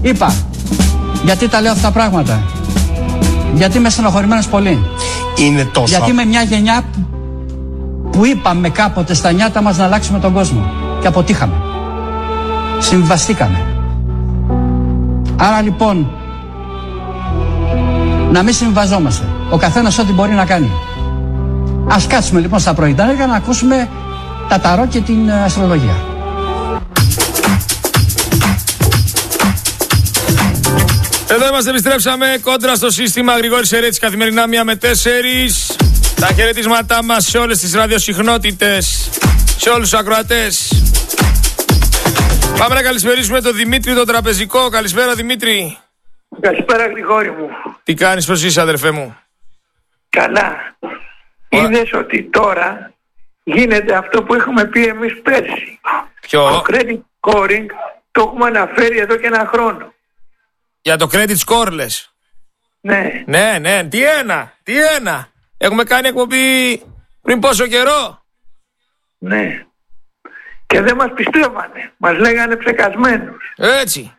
Είπα, γιατί τα λέω αυτά τα πράγματα? Γιατί είμαι στενοχωρημένος πολύ. Είναι τόσο. Γιατί είμαι μια γενιά που είπαμε κάποτε στα νιάτα μας να αλλάξουμε τον κόσμο. Και αποτύχαμε. Συμβαστήκαμε. Άρα λοιπόν, να μην συμβαζόμαστε. Ο καθένας ό,τι μπορεί να κάνει. Ας κάτσουμε λοιπόν στα πρωινά για να ακούσουμε τα ταρό και την αστρολογία. Εδώ είμαστε, επιστρέψαμε κόντρα στο σύστημα. Γρηγόρης Ερέτης, καθημερινά 1 με 4. Τα χαιρετίσματά μας σε όλες τις ραδιοσυχνότητες, σε όλους τους ακροατές. Πάμε να καλησπερίσουμε τον Δημήτρη τον τραπεζικό. Καλησπέρα Δημήτρη. Καλησπέρα Γρηγόρη μου. Τι κάνεις, πώς είσαι αδερφέ μου? Καλά. Είδες ότι τώρα γίνεται αυτό που έχουμε πει εμείς πέρσι. Ποιο? Το credit scoring το έχουμε αναφέρει εδώ και 1 χρόνο. Για το credit score λες? Ναι. Ναι, τι ένα. Έχουμε κάνει εκπομπή πριν πόσο καιρό? Ναι. Και δεν μας πιστεύανε. Μας λέγανε ψεκασμένους. Έτσι.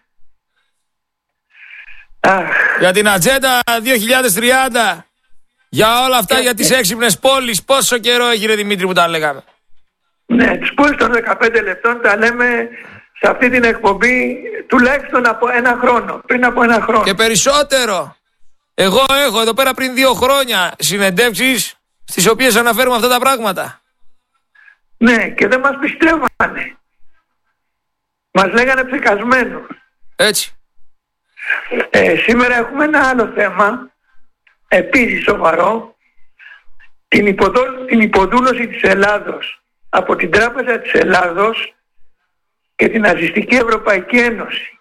Αχ. Για την ατζέντα 2030. Για όλα αυτά, για τις έξυπνες πόλεις. Πόσο καιρό έχει ρε Δημήτρη που τα λέγαμε? Ναι, τις πόλεις των 15 λεπτών τα λέμε σε αυτή την εκπομπή τουλάχιστον από 1 χρόνο. Πριν από 1 χρόνο. Και περισσότερο. Εγώ έχω εδώ πέρα πριν 2 χρόνια συνεντεύξεις στις οποίες αναφέρουμε αυτά τα πράγματα. Ναι, και δεν μας πιστεύανε. Μας λέγανε ψεκασμένους. Έτσι. Σήμερα έχουμε ένα άλλο θέμα, επίσης σοβαρό, την υποδούλωση της Ελλάδος από την Τράπεζα της Ελλάδος και την Ναζιστική Ευρωπαϊκή Ένωση.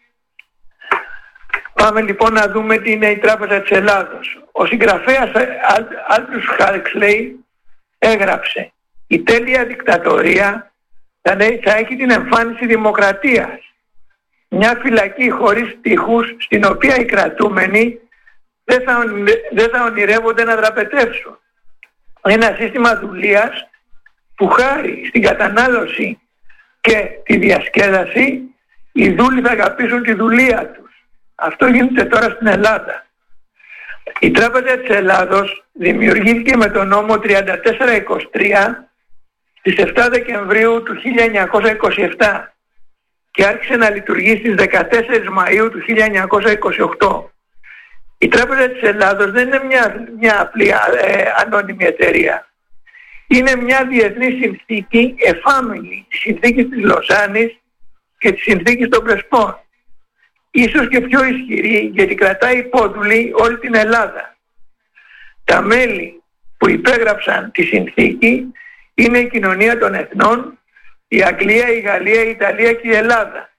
Πάμε λοιπόν να δούμε τι είναι η Τράπεζα της Ελλάδος. Ο συγγραφέας Aldous Huxley έγραψε: «Η τέλεια δικτατορία θα έχει την εμφάνιση δημοκρατίας. Μια φυλακή χωρίς τείχους, στην οποία οι κρατούμενοι δεν θα ονειρεύονται να δραπετεύσουν. Ένα σύστημα δουλείας που χάρη στην κατανάλωση και τη διασκέδαση οι δούλοι θα αγαπήσουν τη δουλεία τους». Αυτό γίνεται τώρα στην Ελλάδα. Η Τράπεζα της Ελλάδος δημιουργήθηκε με τον νόμο 3423 στις 7 Δεκεμβρίου του 1927 και άρχισε να λειτουργεί στις 14 Μαΐου του 1928. Η Τράπεζα της Ελλάδος δεν είναι μια απλή ανώνυμη εταιρεία. Είναι μια διεθνή συνθήκη εφάμιλη της συνθήκης της Λοζάνης και της συνθήκης των Πρεσπών. Ίσως και πιο ισχυρή, γιατί κρατάει υπόδουλη όλη την Ελλάδα. Τα μέλη που υπέγραψαν τη συνθήκη είναι η Κοινωνία των Εθνών, η Αγγλία, η Γαλλία, η Ιταλία και η Ελλάδα.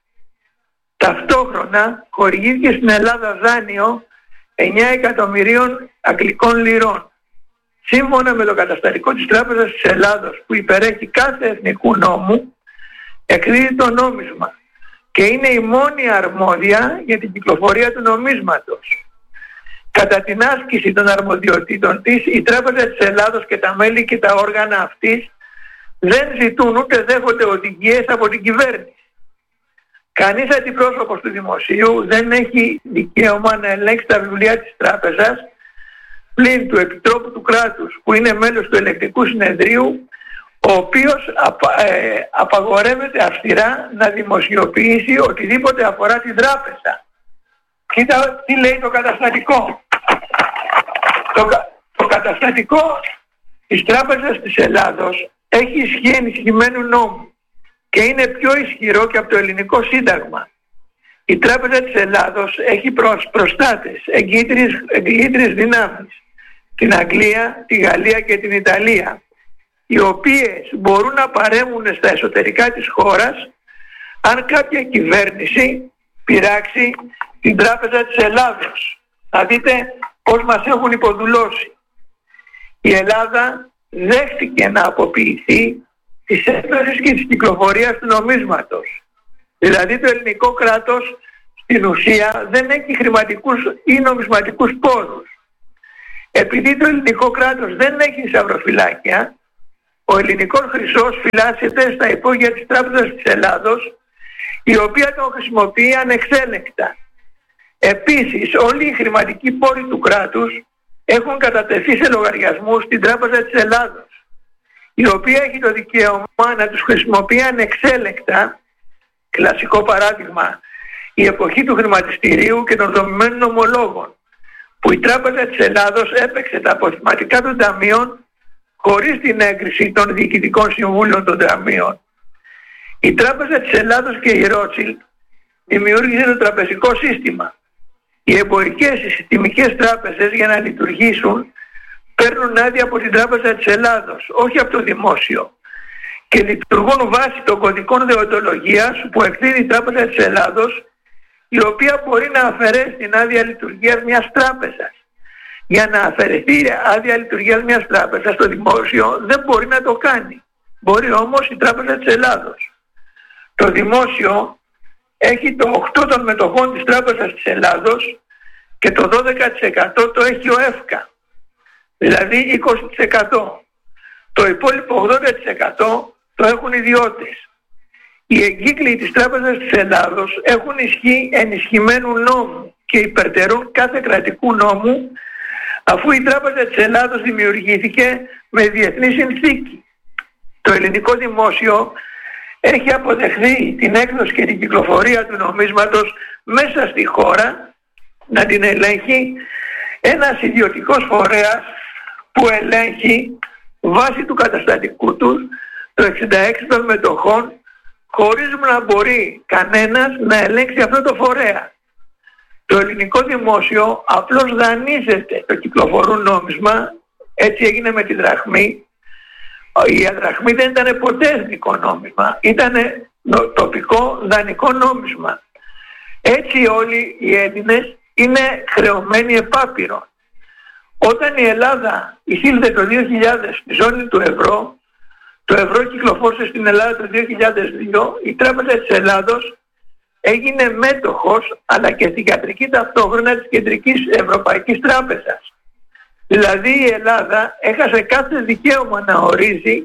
Ταυτόχρονα χορηγήθηκε στην Ελλάδα δάνειο 9 εκατομμυρίων αγγλικών λιρών. Σύμφωνα με το καταστατικό της Τράπεζας της Ελλάδος, που υπερέχει κάθε εθνικού νόμου, εκδίδει το νόμισμα και είναι η μόνη αρμόδια για την κυκλοφορία του νομίσματος. Κατά την άσκηση των αρμοδιοτήτων της, η Τράπεζα της Ελλάδος και τα μέλη και τα όργανα αυτής δεν ζητούν ούτε δέχονται οδηγίες από την κυβέρνηση. Κανείς αντιπρόσωπος του δημοσίου δεν έχει δικαίωμα να ελέγξει τα βιβλία της τράπεζας πλην του Επιτρόπου του κράτους, που είναι μέλος του Ελεκτικού Συνεδρίου, ο οποίος απαγορεύεται αυστηρά να δημοσιοποιήσει οτιδήποτε αφορά την τράπεζα. Κοίτα τι λέει το καταστατικό. Το καταστατικό της Τράπεζας της Ελλάδος έχει ισχύ ενισχυμένου νόμου και είναι πιο ισχυρό και από το ελληνικό σύνταγμα. Η Τράπεζα της Ελλάδος έχει προστάτες, εγγυήτριες δυνάμεις, την Αγγλία, τη Γαλλία και την Ιταλία, οι οποίες μπορούν να παρέμβουν στα εσωτερικά της χώρας αν κάποια κυβέρνηση πειράξει την Τράπεζα της Ελλάδος. Θα δείτε πώς μας έχουν υποδουλώσει. Η Ελλάδα δέχτηκε να αποποιηθεί της έκδοσης και της κυκλοφορίας του νομίσματος. Δηλαδή το ελληνικό κράτος στην ουσία δεν έχει χρηματικούς ή νομισματικούς πόρους. Επειδή το ελληνικό κράτος δεν έχει θησαυροφυλάκια, ο ελληνικός χρυσός φυλάσσεται στα υπόγεια της Τράπεζας της Ελλάδος η οποία τον χρησιμοποιεί ανεξέλεγκτα. Επίσης, όλοι οι χρηματικοί πόροι του κράτους έχουν κατατεθεί σε λογαριασμούς στην Τράπεζα της Ελλάδος, η οποία έχει το δικαίωμα να τους χρησιμοποιεί ανεξέλεγκτα. Κλασικό παράδειγμα, η εποχή του χρηματιστηρίου και των δομημένων ομολόγων, που η Τράπεζα της Ελλάδος έπαιξε τα αποθηματικά των ταμείων χωρίς την έγκριση των διοικητικών συμβούλων των ταμείων. Η Τράπεζα της Ελλάδος και η Rothschild δημιούργησε το τραπεζικό σύστημα. Οι εμπορικές συστημικές τράπεζες, για να λειτουργήσουν, παίρνουν άδεια από την Τράπεζα της Ελλάδος, όχι από το δημόσιο, και λειτουργούν βάσει των κωδικών δεοντολογίας που εκδίδει η Τράπεζα της Ελλάδος, η οποία μπορεί να αφαιρέσει την άδεια λειτουργίας μιας τράπεζας. Για να αφαιρεθεί άδεια λειτουργίας μιας τράπεζας, το δημόσιο δεν μπορεί να το κάνει. Μπορεί όμως η Τράπεζα της Ελλάδος. Το δημόσιο έχει το 8 των μετοχών της Τράπεζας της Ελλάδος και το 12% το έχει ο ΕΦΚΑ, δηλαδή 20%. Το υπόλοιπο 80% το έχουν ιδιώτες. Οι εγκύκλοι της Τράπεζας της Ελλάδος έχουν ισχύ ενισχυμένου νόμου και υπερτερούν κάθε κρατικού νόμου, αφού η Τράπεζα της Ελλάδος δημιουργήθηκε με διεθνή συνθήκη. Το ελληνικό δημόσιο έχει αποδεχθεί την έκδοση και την κυκλοφορία του νομίσματος μέσα στη χώρα, να την ελέγχει ένας ιδιωτικός φορέας που ελέγχει βάσει του καταστατικού του το 66 των μετοχών, χωρίς να μπορεί κανένας να ελέγξει αυτό το φορέα. Το ελληνικό δημόσιο απλώς δανείζεται το κυκλοφορούν νόμισμα, έτσι έγινε με τη δραχμή. Η αδραχμή δεν ήταν ποτέ εθνικό νόμισμα, ήταν τοπικό δανεικό νόμισμα. Έτσι όλοι οι Έλληνες είναι χρεωμένοι επάπειρο. Όταν η Ελλάδα εισήλθε το 2000 στη ζώνη του ευρώ, το ευρώ κυκλοφόρησε στην Ελλάδα το 2002, η Τράπεζα της Ελλάδος έγινε μέτοχος αλλά και θυγατρική ταυτόχρονα της Κεντρικής Ευρωπαϊκής Τράπεζας. Δηλαδή η Ελλάδα έχασε κάθε δικαίωμα να ορίζει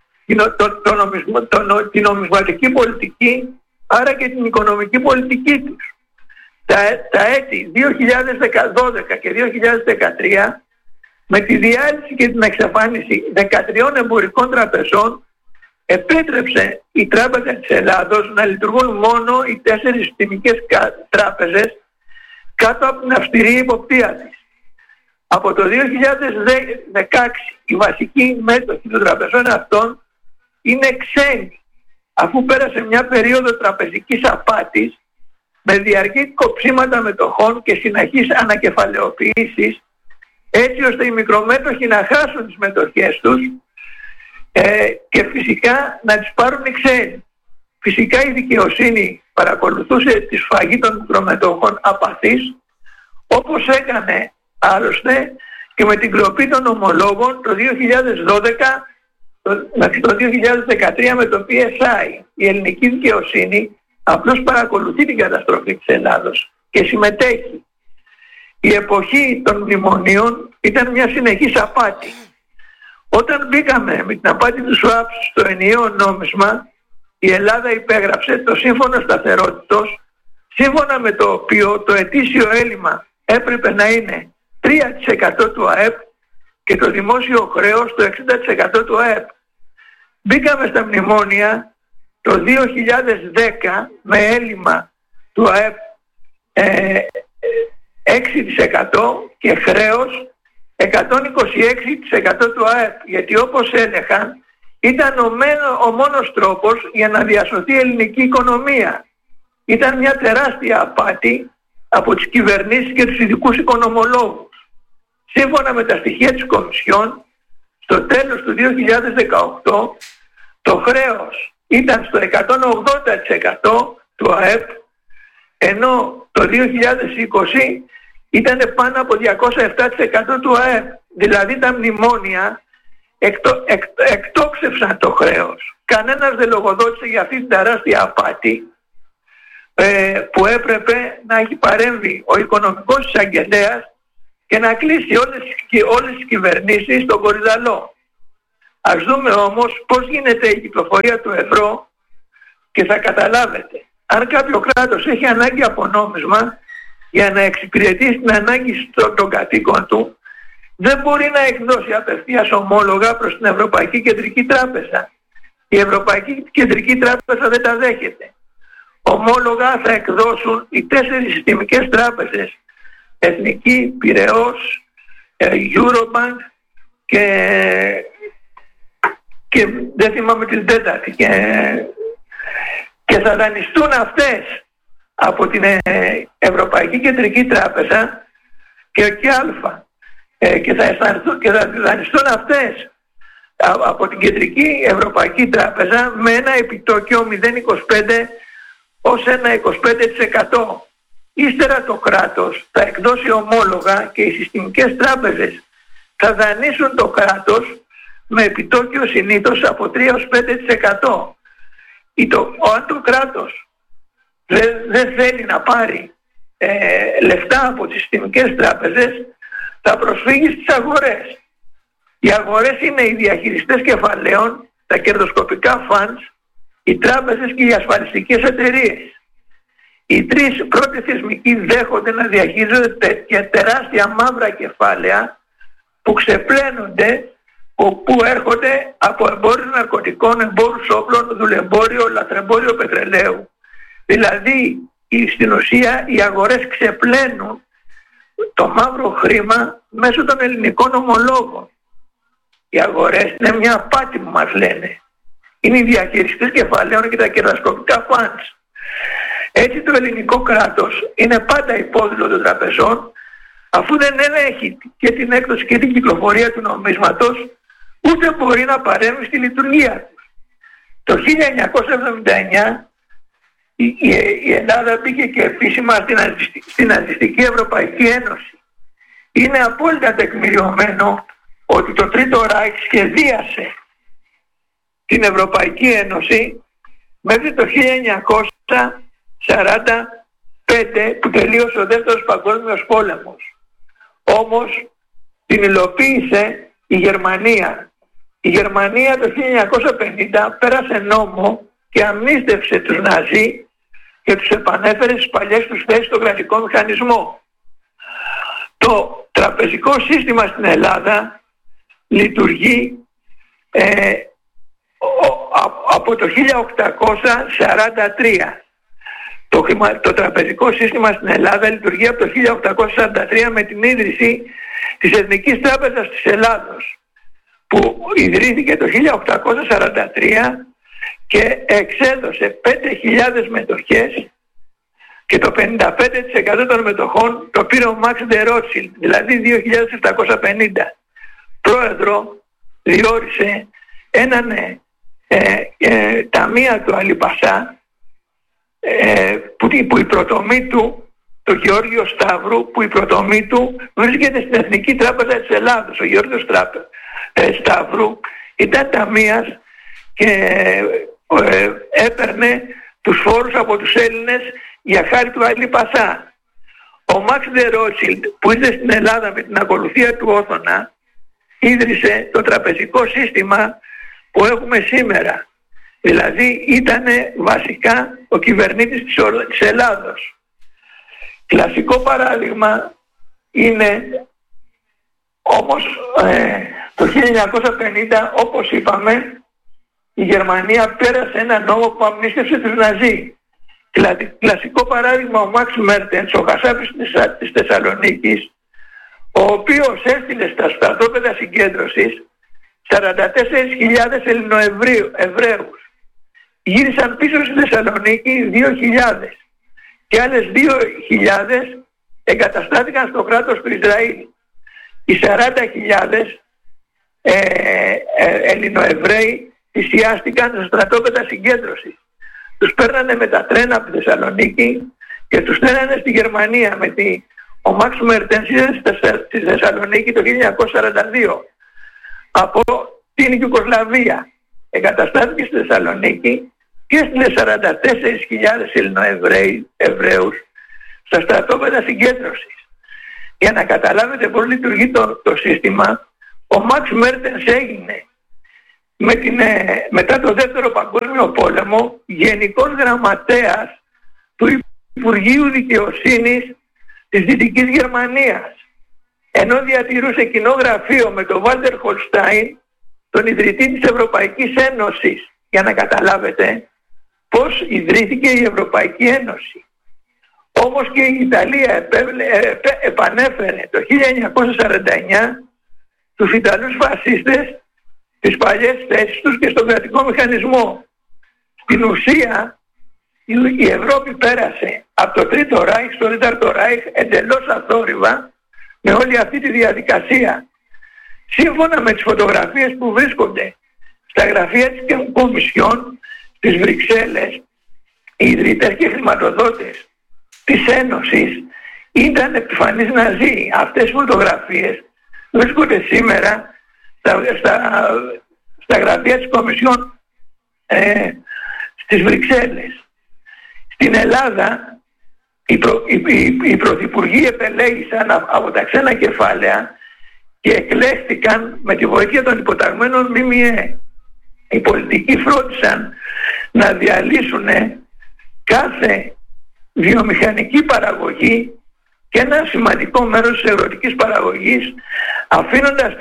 την νομισματική πολιτική, άρα και την οικονομική πολιτική τους. Τα έτη 2012 και 2013, με τη διάλυση και την εξαφάνιση 13 εμπορικών τραπεζών, επέτρεψε η Τράπεζα της Ελλάδος να λειτουργούν μόνο οι 4 συστημικές τράπεζες κάτω από την αυστηρή υποπτία της. Από το 2016 οι βασικοί μέτοχοι των τραπεζών αυτών είναι ξένοι, αφού πέρασε μια περίοδο τραπεζικής απάτης με διαρκή κοψίματα μετοχών και συνεχείς ανακεφαλαιοποιήσεις, έτσι ώστε οι μικρομέτοχοι να χάσουν τις μετοχές τους και φυσικά να τις πάρουν οι ξένοι. Φυσικά η δικαιοσύνη παρακολουθούσε τη σφαγή των μικρομετοχών απαθής, όπως έκανε άλλωστε και με την κλοπή των ομολόγων το 2012 μέχρι το 2013 με το PSI. Η ελληνική δικαιοσύνη απλώς παρακολουθεί την καταστροφή της Ελλάδος και συμμετέχει. Η εποχή των μνημονίων ήταν μια συνεχής απάτη. Όταν μπήκαμε με την απάτη του ΣΟΑΠ στο ενιαίο νόμισμα, η Ελλάδα υπέγραψε το Σύμφωνο Σταθερότητος, σύμφωνα με το οποίο το ετήσιο έλλειμμα έπρεπε να είναι 3% του ΑΕΠ και το δημόσιο χρέος το 60% του ΑΕΠ. Μπήκαμε στα μνημόνια το 2010 με έλλειμμα του ΑΕΠ 6% και χρέος 126% του ΑΕΠ, γιατί όπως έλεγαν ήταν ο μόνος τρόπος για να διασωθεί η ελληνική οικονομία. Ήταν μια τεράστια απάτη από τις κυβερνήσεις και τους ειδικούς οικονομολόγους. Σύμφωνα με τα στοιχεία της Κομισιόν, στο τέλος του 2018 το χρέος ήταν στο 180% του ΑΕΠ, ενώ το 2020 ήταν πάνω από 207% του ΑΕΠ. Δηλαδή τα μνημόνια εκτόξευσαν το χρέος. Κανένας δεν λογοδότησε για αυτή την τεράστια απάτη που έπρεπε να έχει παρέμβει ο οικονομικός εισαγγελέας και να κλείσει όλες τις κυβερνήσεις στον κορυδαλό. Ας δούμε όμως πώς γίνεται η κυκλοφορία του ευρώ και θα καταλάβετε. αν κάποιο κράτος έχει ανάγκη από νόμισμα για να εξυπηρετήσει την ανάγκη των κατοίκων του, δεν μπορεί να εκδώσει απευθείας ομόλογα προς την Ευρωπαϊκή Κεντρική Τράπεζα. Η Ευρωπαϊκή Κεντρική Τράπεζα δεν τα δέχεται. Ομόλογα θα εκδώσουν οι 4 συστημικές τράπεζες, Εθνική, Πειραιώς, Eurobank και δεν θυμάμαι την τέταρτη, και θα δανειστούν αυτές από την Ευρωπαϊκή Κεντρική Τράπεζα και Αλφα, και θα δανειστούν αυτές από την Κεντρική Ευρωπαϊκή Τράπεζα με ένα επιτόκιο 0,25 ως 1,25%. Ύστερα το κράτος θα εκδώσει ομόλογα και οι συστημικές τράπεζες θα δανείσουν το κράτος με επιτόκιο συνήθως από 3 ως 5%. Αν το κράτος δεν θέλει να πάρει λεφτά από τις συστημικές τράπεζες, θα προσφύγει στις αγορές. Οι αγορές είναι οι διαχειριστές κεφαλαίων, τα κερδοσκοπικά funds, οι τράπεζες και οι ασφαλιστικές εταιρείες. Οι 3 πρώτοι θεσμικοί δέχονται να διαχειρίζονται και τεράστια μαύρα κεφάλαια που ξεπλένονται, που έρχονται από εμπόριο ναρκωτικών, εμπόρους όπλων, δουλεμπόριο, λαθρεμπόριο πετρελαίου. Δηλαδή, στην ουσία, οι αγορές ξεπλένουν το μαύρο χρήμα μέσω των ελληνικών ομολόγων. Οι αγορές είναι μια απάτη που μας λένε. Είναι οι διαχειριστές κεφαλαίων και τα κερδοσκοπικά funds. Έτσι το ελληνικό κράτος είναι πάντα υπόδειλο των τραπεζών, αφού δεν ελέγχει και την έκδοση και την κυκλοφορία του νομίσματος, ούτε μπορεί να παρέμβει στη λειτουργία τους. Το 1979 η Ελλάδα μπήκε και επίσημα στην Ναζιστική Ευρωπαϊκή Ένωση. Είναι απόλυτα τεκμηριωμένο ότι το Τρίτο Ράιχ σχεδίασε την Ευρωπαϊκή Ένωση μέχρι το 1945 που τελείωσε ο Δεύτερος Παγκόσμιος Πόλεμος. Όμως την υλοποίησε η Γερμανία. Η Γερμανία το 1950 πέρασε νόμο και αμνίστευσε τους Ναζί και τους επανέφερε στις παλιές τους θέσεις στον κρατικό μηχανισμό. Το τραπεζικό σύστημα στην Ελλάδα λειτουργεί από το 1843. Το τραπεζικό σύστημα στην Ελλάδα λειτουργεί από το 1843 με την ίδρυση της Εθνικής Τράπεζας της Ελλάδος, που ιδρύθηκε το 1843 και εξέδωσε 5.000 μετοχές και το 55% των μετοχών το πήρε ο Max de Rothschild, δηλαδή 2.750. Πρόεδρο διόρισε έναν ταμεία του Αλιπασά, που η πρωτομή του, το Γεώργιο Σταύρου, που η πρωτομή του βρίσκεται στην Εθνική Τράπεζα της Ελλάδος. Ο Γεώργιος Σταύρου ήταν ταμείας και έπαιρνε τους φόρους από τους Έλληνες για χάρη του Αλιπασά. Ο Max de Rothschild, που ήρθε στην Ελλάδα με την ακολουθία του Όθωνα, ίδρυσε το τραπεζικό σύστημα που έχουμε σήμερα. Δηλαδή ήταν βασικά ο κυβερνήτης της Ελλάδος. Κλασικό παράδειγμα είναι όμως το 1950, όπως είπαμε, η Γερμανία πέρασε ένα νόμο που αμνίστευσε τους Ναζί. Κλασικό παράδειγμα ο Μαξ Μέρτενς, ο Χασάπης της Θεσσαλονίκης, ο οποίος έστειλε στα στρατόπεδα συγκέντρωσης 44.000 Ελληνοεβραίους. Γύρισαν πίσω στη Θεσσαλονίκη 2.000 και άλλες 2.000 εγκαταστάθηκαν στο κράτος του Ισραήλ. Οι 40.000 Ελληνοεβραίοι θυσιάστηκαν στα στρατόπεδα συγκέντρωσης. Τους παίρνανε με τα τρένα από τη Θεσσαλονίκη και τους στέλνανε στη Γερμανία. Ο Μαξ Μέρτενς ήταν στη Θεσσαλονίκη το 1942 από την Ιουγκοσλαβία. Εγκαταστάθηκε στη Θεσσαλονίκη και έστειλε 44.000 Ελληνοεβραίους στα στρατόπεδα συγκέντρωσης. Για να καταλάβετε πώς λειτουργεί το σύστημα, ο Μαξ Μέρτενς έγινε μετά το Δεύτερο Παγκόσμιο Πόλεμο γενικός γραμματέας του Υπουργείου Δικαιοσύνης της Δυτικής Γερμανίας, ενώ διατηρούσε κοινό γραφείο με τον Βάλτερ Χολστάιν, τον ιδρυτή της Ευρωπαϊκής Ένωσης, για να καταλάβετε πώς ιδρύθηκε η Ευρωπαϊκή Ένωση. Όμως και η Ιταλία επανέφερε το 1949 τους Ιταλούς φασίστες τις παλιές θέσεις τους και στον κρατικό μηχανισμό. Στην ουσία η Ευρώπη πέρασε από το Τρίτο Ράιχ στο Τέταρτο Ράιχ εντελώς αθόρυβα με όλη αυτή τη διαδικασία. Σύμφωνα με τις φωτογραφίες που βρίσκονται στα γραφεία της Κομισιόν στις Βρυξέλλες, οι ιδρυτές και χρηματοδότες της Ένωσης ήταν επιφανείς Ναζί. Αυτές οι φωτογραφίες βρίσκονται σήμερα στα γραφεία της Κομισιόν στις Βρυξέλλες. Στην Ελλάδα οι πρωθυπουργοί επελέγησαν από τα ξένα κεφάλαια και εκλέχθηκαν με τη βοήθεια των υποταγμένων ΜΜΕ. Οι πολιτικοί φρόντισαν να διαλύσουν κάθε βιομηχανική παραγωγή και ένα σημαντικό μέρος της αγροτικής παραγωγής, αφήνοντας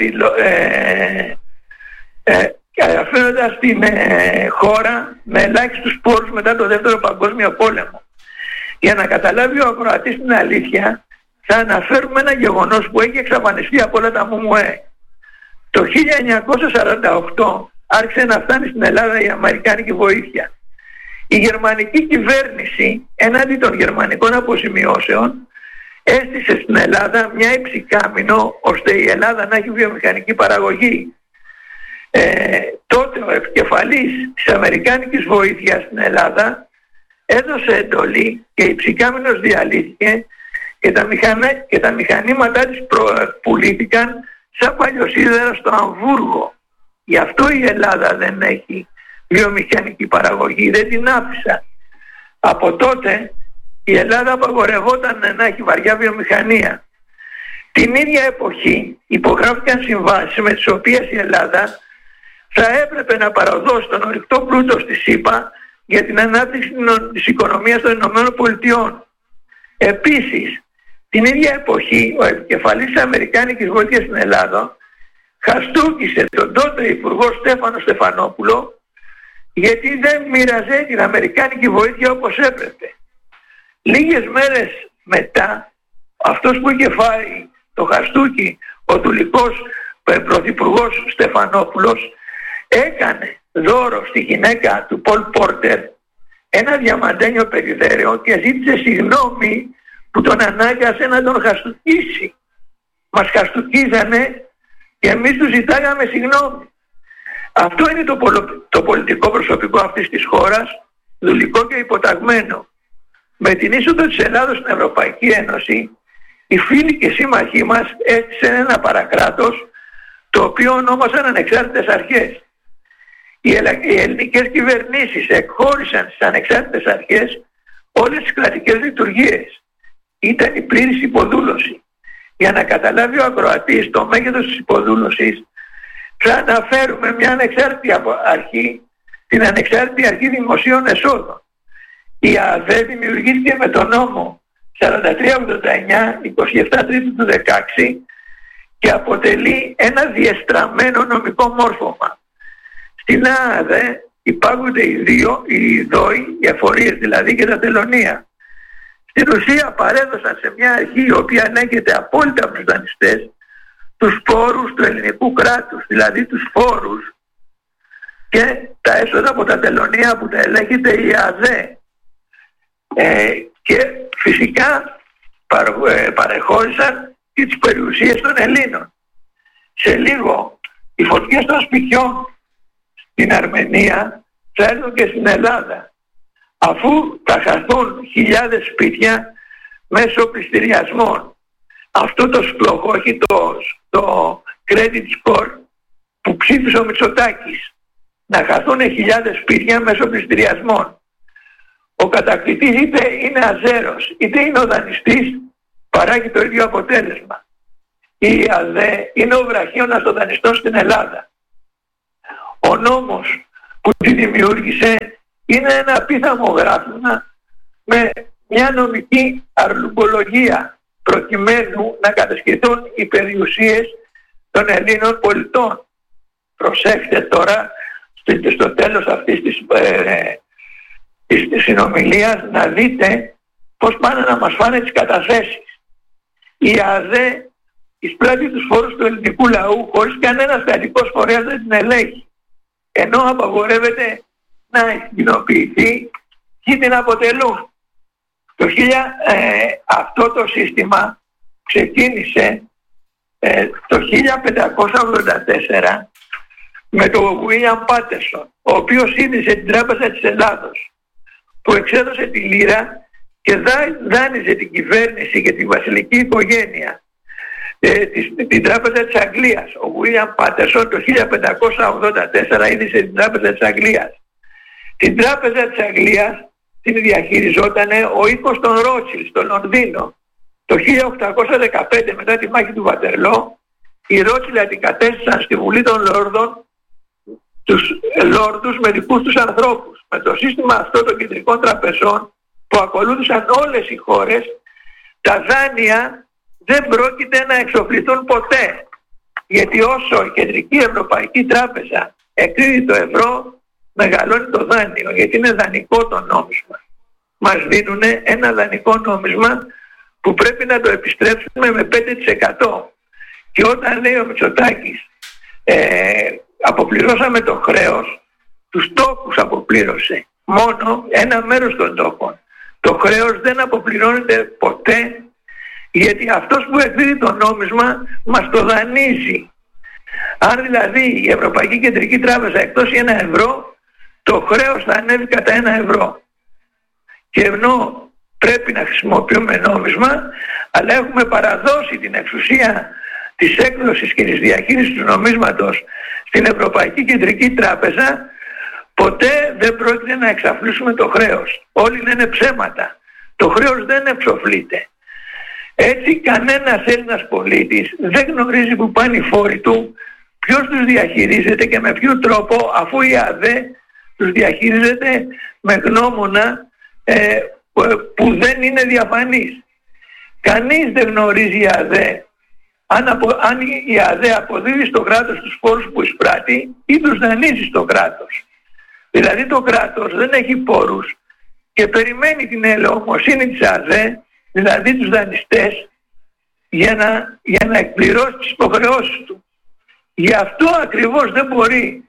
την χώρα με ελάχιστους πόρους μετά το Δεύτερο Παγκόσμιο Πόλεμο. Για να καταλάβει ο ακροατής την αλήθεια, θα αναφέρουμε ένα γεγονός που έχει εξαφανιστεί από όλα τα ΜΜΕ. Το 1948 άρχισε να φτάνει στην Ελλάδα η αμερικάνικη βοήθεια. Η γερμανική κυβέρνηση, έναντι των γερμανικών αποζημιώσεων, έστησε στην Ελλάδα μια υψηκάμινο ώστε η Ελλάδα να έχει βιομηχανική παραγωγή. Τότε ο επικεφαλής της αμερικάνικης βοήθειας στην Ελλάδα έδωσε εντολή και υψηκάμινος διαλύθηκε και τα μηχανήματά της πουλήθηκαν σαν παλιοσίδερα στο Αμβούργο. Γι' αυτό η Ελλάδα δεν έχει βιομηχανική παραγωγή, δεν την άφησα. Από τότε η Ελλάδα απαγορευόταν να έχει βαριά βιομηχανία. Την ίδια εποχή υπογράφηκαν συμβάσεις με τις οποίες η Ελλάδα θα έπρεπε να παραδώσει τον ορυκτό πλούτο στη ΣΥΠΑ για την ανάπτυξη της οικονομίας των ΗΠΑ. Επίσης, την ίδια εποχή ο επικεφαλής της αμερικάνικης βοήθειας στην Ελλάδα χαστούκησε τον τότε υπουργό Στέφανο Στεφανόπουλο γιατί δεν μοίραζε την αμερικάνικη βοήθεια όπως έπρεπε. Λίγες μέρες μετά, αυτός που είχε φάει το χαστούκι, ο δουλικός πρωθυπουργός Στεφανόπουλος, έκανε δώρο στη γυναίκα του Πολ Πόρτερ ένα διαμαντένιο περιδέρεο και ζήτησε συγγνώμη που τον ανάγκασε να τον χαστούκίσει. Μας χαστούκίζανε και εμείς τους ζητάγαμε συγγνώμη. Αυτό είναι το πολιτικό προσωπικό αυτής της χώρας, δουλικό και υποταγμένο. Με την είσοδο της Ελλάδος στην Ευρωπαϊκή Ένωση, οι φίλοι και σύμμαχοί μας έστησαν ένα παρακράτος, το οποίο ονόμασαν ανεξάρτητες αρχές. Οι ελληνικές κυβερνήσεις εκχώρησαν στις ανεξάρτητες αρχές όλες τις κρατικές λειτουργίες. Ήταν η πλήρης υποδούλωση. Για να καταλάβει ο ακροατής το μέγεθος της υποδούλωσης, θα αναφέρουμε μια ανεξάρτητη αρχή, την Ανεξάρτητη Αρχή Δημοσίων Εσόδων. Η ΑΔΕ δημιουργήθηκε με τον νόμο 4389, 27 Τρίτου του 16 και αποτελεί ένα διεστραμμένο νομικό μόρφωμα. Στην ΑΔΕ υπάρχονται οι ΔΟΗ, οι εφορίες δηλαδή και τα τελωνεία. Στην ουσία παρέδωσαν σε μια αρχή η οποία ανέχεται απόλυτα από τους δανειστές τους πόρους του ελληνικού κράτους, δηλαδή τους φόρους και τα έσοδα από τα τελωνεία που τα ελέγχεται η ΑΔΕ. Και φυσικά παρεχώρησαν και τις περιουσίες των Ελλήνων. Σε λίγο οι φωτιές των σπιτιών στην Αρμενία θα έρθουν και στην Ελλάδα, αφού θα χαθούν χιλιάδες σπίτια μέσω πληστηριασμών. Αυτό το σπλοχόχι, το credit score που ψήφισε ο Μητσοτάκης, να χαθούν χιλιάδες σπίτια μέσω πληστηριασμών. Ο κατακτητής είτε είναι αζέρος είτε είναι ο δανειστής, παράγει το ίδιο αποτέλεσμα. Η ΑΔΕ είναι ο βραχίωνας των δανειστών στην Ελλάδα. Ο νόμος που τη δημιούργησε είναι ένα απίθανο γράφημα με μια νομική αρλουμπολογία προκειμένου να κατασχεθούν οι περιουσίες των Ελλήνων πολιτών. Προσέξτε τώρα στο τέλος αυτής της συνομιλίας να δείτε πώς πάνε να μας φάνε τις καταθέσεις. Η ΑΔΕ εισπράττει τους φόρους του ελληνικού λαού χωρίς κανένας κρατικός φορέας να την ελέγχει, ενώ απαγορεύεται να κοινοποιηθεί ποιοι την αποτελούν. Αυτό το σύστημα ξεκίνησε το 1584 με τον William Patterson, ο οποίος ίδρυσε την Τράπεζα της Ελλάδος, που εξέδωσε τη λίρα και δάνειζε την κυβέρνηση και τη βασιλική οικογένεια την Τράπεζα της Αγγλίας. Ο William Patterson το 1584 ίδρυσε την Τράπεζα της Αγγλίας. Την Τράπεζα της Αγγλίας την διαχειριζόταν ο οίκος των Ρότσιλντ στο Λονδίνο. Το 1815, μετά τη μάχη του Βατερλό, οι Ρότσιλντ αντικατέστησαν στη Βουλή των Λόρδων τους Λόρδους με δικούς τους ανθρώπους. Με το σύστημα αυτό των κεντρικών τραπεζών που ακολούθησαν όλες οι χώρες, τα δάνεια δεν πρόκειται να εξοφληθούν ποτέ. Γιατί όσο η Κεντρική Ευρωπαϊκή Τράπεζα εκρίνει το ευρώ, μεγαλώνει το δάνειο, γιατί είναι δανεικό το νόμισμα. Μας δίνουν ένα δανεικό νόμισμα που πρέπει να το επιστρέψουμε με 5%. Και όταν λέει ο Μητσοτάκης αποπληρώσαμε το χρέος, τους τόκους αποπλήρωσε, μόνο ένα μέρος των τόκων. Το χρέος δεν αποπληρώνεται ποτέ, γιατί αυτός που εκδίδει το νόμισμα μας το δανείζει. Αν δηλαδή η Ευρωπαϊκή Κεντρική Τράπεζα εκδώσει 1 ευρώ, το χρέος θα ανέβει κατά 1 ευρώ. Και ενώ πρέπει να χρησιμοποιούμε νόμισμα, αλλά έχουμε παραδώσει την εξουσία της έκδοσης και της διαχείρισης του νομίσματος στην Ευρωπαϊκή Κεντρική Τράπεζα, ποτέ δεν πρόκειται να εξαφλήσουμε το χρέος. Όλοι λένε ψέματα. Το χρέος δεν εξοφλείται. Έτσι κανένας Έλληνας πολίτης δεν γνωρίζει που πάνε οι φόροι του, ποιος τους διαχειρίζεται και με ποιο τρόπο, αφού η ΑΔΕ τους διαχειρίζεται με γνώμονα που δεν είναι διαφανής. Κανείς δεν γνωρίζει η ΑΔΕ αν η ΑΔΕ αποδίδει στο κράτος τους φόρους που εισπράττει ή τους δανείζει στο κράτος. Δηλαδή το κράτος δεν έχει πόρους και περιμένει την ελεομοσύνη της ΑΔΕ, δηλαδή τους δανειστές, για να εκπληρώσει τις υποχρεώσεις του. Γι' αυτό ακριβώς δεν μπορούσε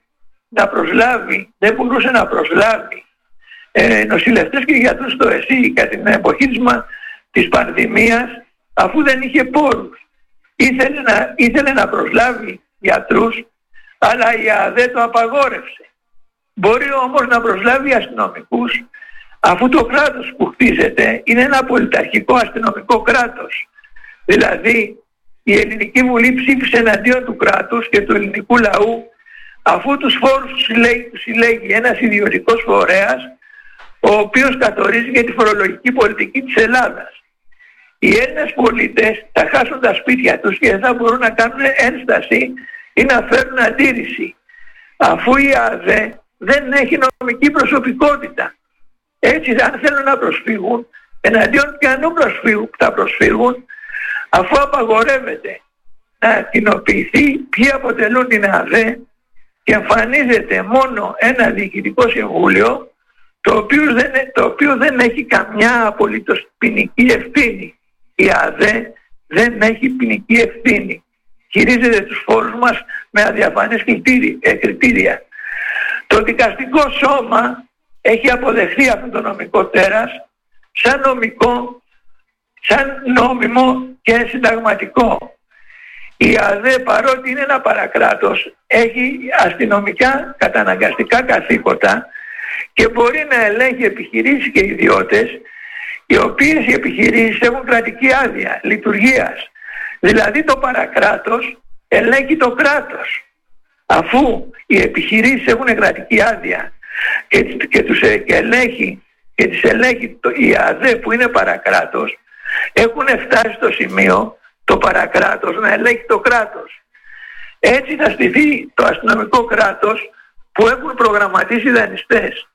να προσλάβει νοσηλευτές και γιατρούς στο ΕΣΥ κατά την εποχή της πανδημίας, αφού δεν είχε πόρους. Ήθελε να προσλάβει γιατρούς, αλλά η ΑΔΕ το απαγόρευσε. Μπορεί όμως να προσλάβει αστυνομικούς, αφού το κράτος που χτίζεται είναι ένα πολιταρχικό αστυνομικό κράτος. Δηλαδή η Ελληνική Βουλή ψήφισε εναντίον του κράτους και του ελληνικού λαού, αφού τους φόρους τους συλλέγει ένας ιδιωτικός φορέας, ο οποίος καθορίζει για τη φορολογική πολιτική της Ελλάδας. Οι Έλληνες πολίτες θα χάσουν τα σπίτια τους και δεν θα μπορούν να κάνουν ένσταση ή να φέρουν αντίρρηση, αφού η ΑΔΕ δεν έχει νομική προσωπικότητα. Έτσι, αν θέλουν να προσφύγουν, εναντίον ποιανού θα προσφύγουν, αφού απαγορεύεται να κοινοποιηθεί ποιοι αποτελούν την ΑΔΕ και εμφανίζεται μόνο ένα διοικητικό συμβούλιο, το οποίο δεν έχει καμιά απολύτως ποινική ευθύνη. Η ΑΔΕ δεν έχει ποινική ευθύνη. Χειρίζεται τους φόρους μας με αδιαφανές κριτήρια. Το δικαστικό σώμα έχει αποδεχθεί αυτό το νομικό τέρας σαν νόμιμο και συνταγματικό. Η ΑΔΕ, παρότι είναι ένα παρακράτος, έχει αστυνομικά καταναγκαστικά καθήκοντα και μπορεί να ελέγχει επιχειρήσεις και ιδιώτες, οι οποίες οι επιχειρήσεις έχουν κρατική άδεια λειτουργίας. Δηλαδή το παρακράτος ελέγχει το κράτος. Αφού οι επιχειρήσεις έχουν κρατική άδεια και τις ελέγχει η ΑΔΕ που είναι παρακράτος, έχουν φτάσει στο σημείο το παρακράτος να ελέγχει το κράτος. Έτσι θα στηθεί το αστυνομικό κράτος που έχουν προγραμματίσει οι δανειστές.